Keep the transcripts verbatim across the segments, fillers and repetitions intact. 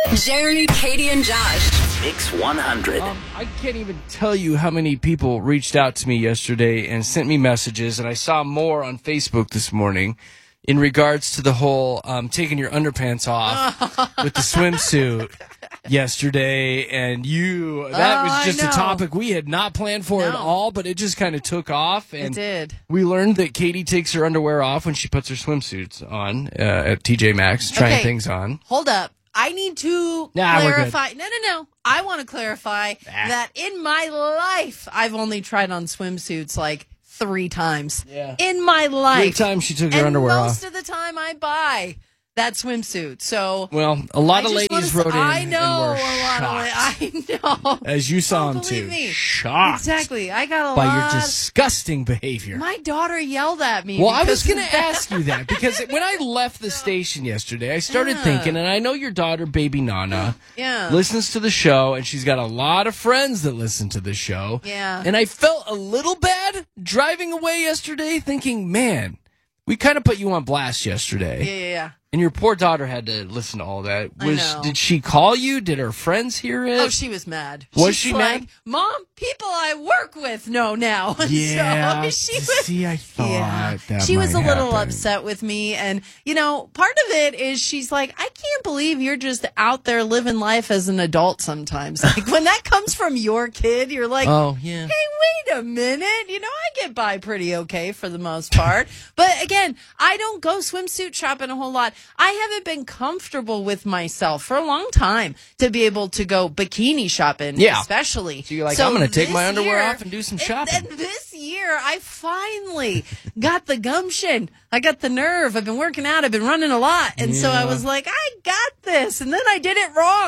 Jeremy, Katie, and Josh. Mix one hundred. Um, I can't even tell you how many people reached out to me yesterday and sent me messages, and I saw more on Facebook this morning in regards to the whole um, taking your underpants off with the swimsuit yesterday. And you, that Oh, was I just a know. topic we had not planned for at No. all, but it just kind of took off. And It did. we learned that Katie takes her underwear off when she puts her swimsuits on uh, at T J Maxx, trying Okay. things on. Hold up. I need to Nah, we're good. clarify. No, no, no. I want to clarify that in my life, I've only tried on swimsuits like three times. Yeah. In my life. Three times she took her and underwear most off. of the time I buy that swimsuit. So Well, a lot I of just ladies wanna wrote say- in I and know were a lot shocked. of la- I know. As you saw Oh, him believe too. me. Shocked. Exactly. I got a By lot. your disgusting behavior. My daughter yelled at me. Well, I was because going of to that. ask you that because when I left the station yesterday, I started Yeah. thinking, and I know your daughter, baby Nana, Yeah. listens to the show, and she's got a lot of friends that listen to the show. Yeah. And I felt a little bad driving away yesterday thinking, man, we kind of put you on blast yesterday. Yeah, yeah, yeah. And your poor daughter had to listen to all that. I Was know. Did she call you? Did her friends hear it? Oh, she was mad. Was She's she like, mad? Mom, people I work with know now. And Yeah. so she was, See, I thought yeah. that she was a might little happen. upset with me. And, you know, part of it is she's like, I can't believe you're just out there living life as an adult sometimes. Like, when that comes from your kid, you're like, Oh, yeah. hey, wait a minute. You know, I get by pretty okay for the most part. But again, I don't go swimsuit shopping a whole lot. I haven't been comfortable with myself for a long time to be able to go bikini shopping, Yeah. especially. So you're like, I'm gonna take this my underwear year- off and do some and- shopping. And this year, I finally got the gumption. I got the nerve. I've been working out. I've been running a lot. And so I Yeah. was like, I got this. And then I did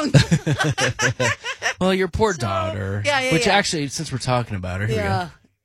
it wrong. Well, your poor daughter. yeah, yeah, Which yeah. actually, since we're talking about her, here yeah.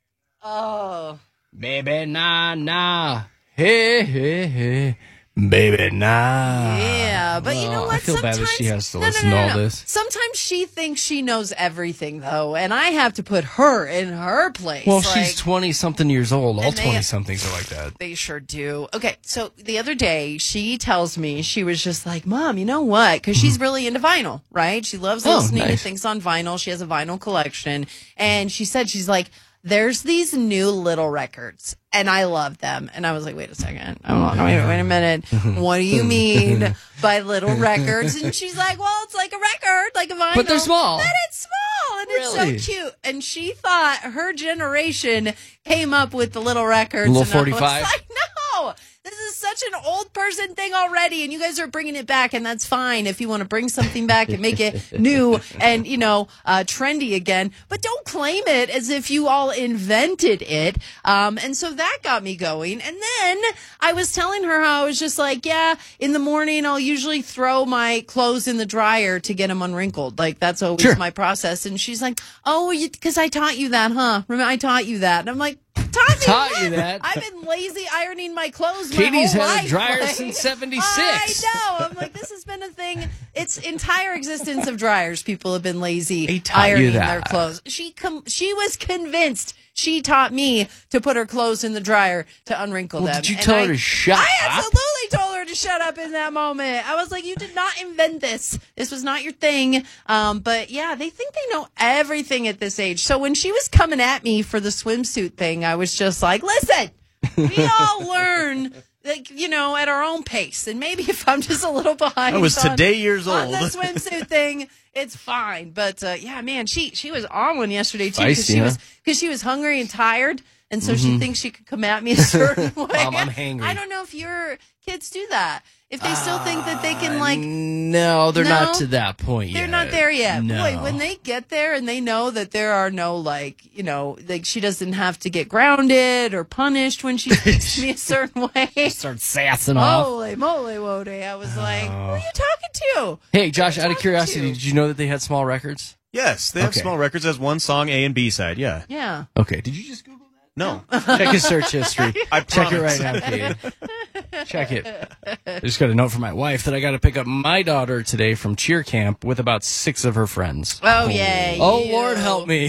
Oh. we go. Baby, nah, nah. Hey, hey, hey. Baby, nah. Yeah, but you know Oh, what? I feel bad that she Sometimes- has to No, no, listen no, to no, all no. this. Sometimes she thinks she knows everything, though, and I have to put her in her place. Well, Like, she's twenty-something years old. All And they- twenty-somethings are like that. They sure do. Okay, so the other day, she tells me, she was just like, Mom, you know what? Because she's really into vinyl, right? She loves Oh, listening to nice. things on vinyl. She has a vinyl collection. And she said, she's like, there's these new little records, and I love them. And I was like, wait a second. I'm like, wait, wait a minute. What do you mean by little records? And she's like, well, it's like a record, like a vinyl. But they're small. But it's small, and Really? it's so cute. And she thought her generation came up with the little records. Little and I was forty-five? like, no, this is such an old person thing already, and you guys are bringing it back, and that's fine if you want to bring something back and make it new and, you know, uh, trendy again. But don't claim it as if you all invented it. Um, and so that got me going. And then I was telling her how I was just like, yeah, in the morning I'll usually throw my clothes in the dryer to get them unwrinkled. Like, that's always Sure. my process. And she's like, oh, because I taught you that, huh? Remember, I taught you that. And I'm like, taught me Taught what? you that? I've been lazy ironing my clothes my Katie's whole had a life. dryer Like, since seventy-six. I know. I'm like, this has been a thing. Its entire existence of dryers, people have been lazy He taught you ironing that. their clothes. She com- she was convinced. She taught me to put her clothes in the dryer to unwrinkle Well, them. did you And tell I- her to shut I up? absolutely told her to shut up in that moment. I was like, you did not invent this. This was not your thing. Um, but yeah, they think they know everything at this age. So when she was coming at me for the swimsuit thing, I was just like, listen, we all learn, like, you know, at our own pace. And maybe if I'm just a little behind I was on- today years on old. the swimsuit thing, it's fine. But uh, yeah, man, she she was on one yesterday too because Feisty, she huh? was because she was hungry and tired, and so she thinks she could come at me a certain way. Mom, I'm hangry. I don't know if your kids do that. If they still think that they can like. No, they're No? not to that point yet. They're not there yet. No. Boy, when they get there and they know that there are no, like, you know, like she doesn't have to get grounded or punished when she speaks to me a certain way. Start sassing off. Holy moly, woody. I was like, who Oh. are you talking to? Hey, Josh, out of talking curiosity, to? did you know that they had small records? Yes, they have Okay. small records as one song, A and B side. Yeah. Yeah. Okay, did you just Google that? No. Check his search history. I Check it promise. right now, Katie. Check it. I just got a note from my wife that I got to pick up my daughter today from cheer camp with about six of her friends. Oh, yeah. Oh, you. Lord, help me.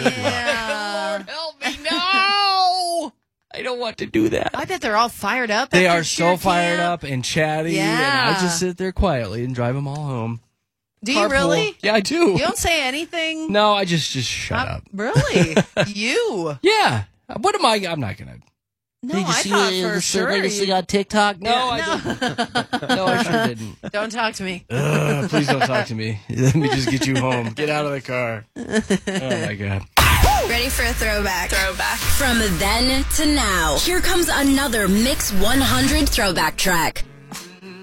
Yeah. Lord, help me. No! I don't want to do that. I bet they're all fired up. They after are cheer so fired camp. up and chatty, and Yeah. I just sit there quietly and drive them all home. Do you carpool. really? Yeah, I do. You don't say anything? No, I just just shut Uh, up. Really? You? Yeah. What am I? I'm not gonna. No, I thought for sure. you- on TikTok? No, I no. didn't. No, I sure didn't. Don't talk to me. Ugh, please don't talk to me. Let me just get you home. Get out of the car. Oh my god. Ready for a throwback? Throwback. From then to now, here comes another Mix one hundred throwback track.